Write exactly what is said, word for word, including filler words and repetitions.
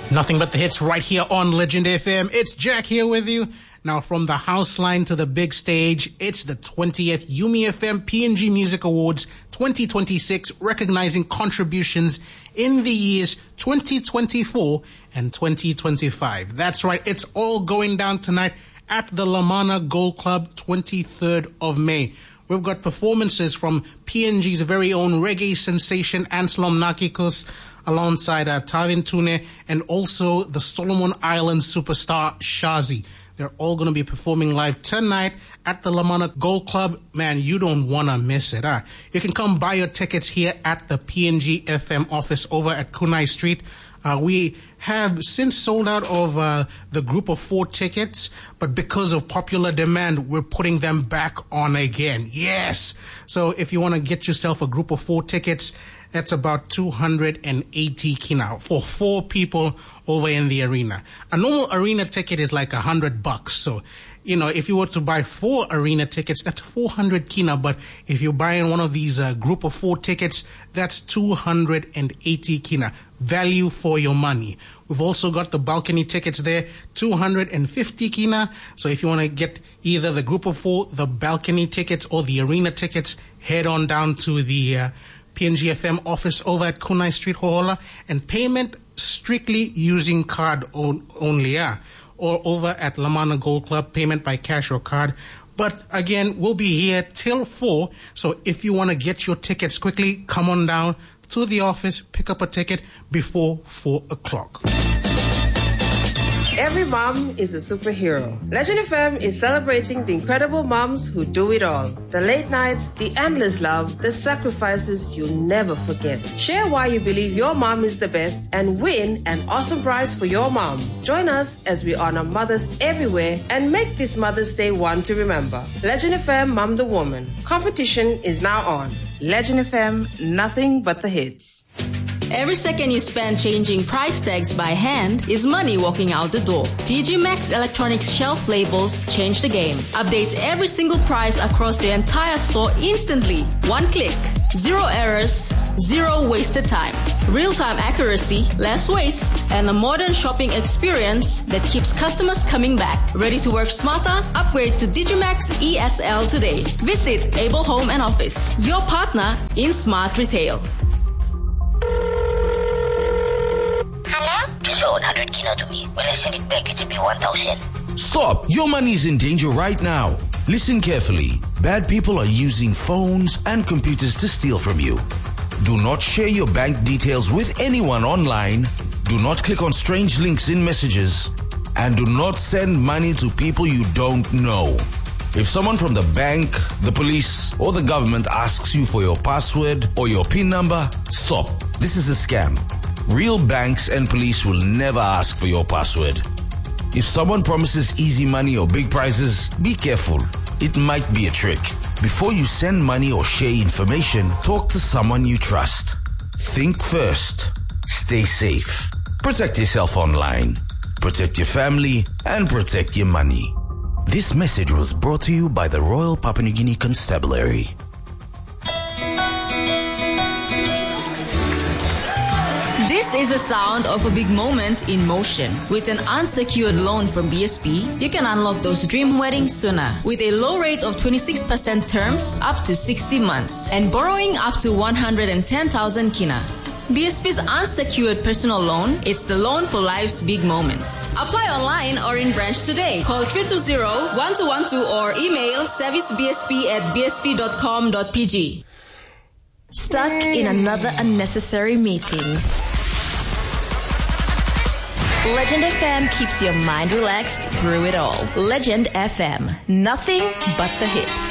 Nothing but the hits right here on Legend F M. It's Jack here with you. Now, from the house line to the big stage, it's the twentieth Yumi F M P N G Music Awards twenty twenty-six, recognizing contributions in the years twenty twenty-four and twenty twenty-five. That's right, it's all going down tonight at the Lamana Gold Club, twenty-third of May. We've got performances from P N G's very own reggae sensation Anselm Nakikos, alongside uh, Tavin Tune, and also the Solomon Islands superstar Shazi. They're all going to be performing live tonight at the Lamana Gold Club. Man, you don't want to miss it. Huh? You can come buy your tickets here at the P N G F M office over at Kunai Street. Uh, we have since sold out of uh, the group of four tickets, but because of popular demand, we're putting them back on again. Yes! So if you want to get yourself a group of four tickets, that's about two hundred eighty kina for four people over in the arena. A normal arena ticket is like one hundred bucks. So, you know, if you were to buy four arena tickets, that's four hundred kina. But if you're buying one of these uh, group of four tickets, that's two hundred eighty kina. Value for your money. We've also got the balcony tickets there, two hundred fifty kina. So if you want to get either the group of four, the balcony tickets, or the arena tickets, head on down to the uh, P N G F M office over at Kunai Street, Ho'ola, and payment strictly using card on, only, yeah. Or over at Lamana Gold Club, payment by cash or card. But again, we'll be here till four. So if you want to get your tickets quickly, come on down to the office, pick up a ticket before four o'clock. Every mom is a superhero. Legend F M is celebrating the incredible moms who do it all. The late nights, the endless love, the sacrifices you'll never forget. Share why you believe your mom is the best and win an awesome prize for your mom. Join us as we honor mothers everywhere and make this Mother's Day one to remember. Legend F M Mom the Woman. Competition is now on. Legend F M, nothing but the hits. Every second you spend changing price tags by hand is money walking out the door. D G Max Electronics shelf labels change the game. Update every single price across the entire store instantly. One click. Zero errors, zero wasted time. Real-time accuracy, less waste, and a modern shopping experience that keeps customers coming back. Ready to work smarter? Upgrade to Digimax E S L today. Visit Able Home and Office, your partner in smart retail. Just loan one hundred kina to me. Will I send it back? It will be one thousand. Stop! Your money is in danger right now. Listen carefully. Bad people are using phones and computers to steal from you. Do not share your bank details with anyone online. Do not click on strange links in messages. And do not send money to people you don't know. If someone from the bank, the police, or the government asks you for your password or your PIN number, stop. This is a scam. Real banks and police will never ask for your password. If someone promises easy money or big prizes, be careful. It might be a trick. Before you send money or share information, talk to someone you trust. Think first. Stay safe. Protect yourself online. Protect your family and protect your money. This message was brought to you by the Royal Papua New Guinea Constabulary. This is the sound of a big moment in motion. With an unsecured loan from B S P, you can unlock those dream weddings sooner. With a low rate of twenty-six percent terms up to sixty months and borrowing up to one hundred ten thousand kina. B S P's unsecured personal loan is the loan for life's big moments. Apply online or in branch today. Call three two zero, one two one two or email servicebsp at bsp.com.pg. Stuck in another unnecessary meeting. Legend F M keeps your mind relaxed through it all. Legend F M, nothing but the hits.